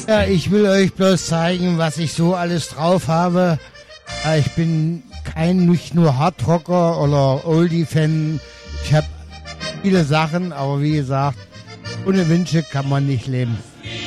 Ja, ich will euch bloß zeigen, was ich so alles drauf habe. Ich bin nicht nur Hardrocker oder Oldie-Fan. Ich habe viele Sachen, aber wie gesagt, ohne Wünsche kann man nicht leben.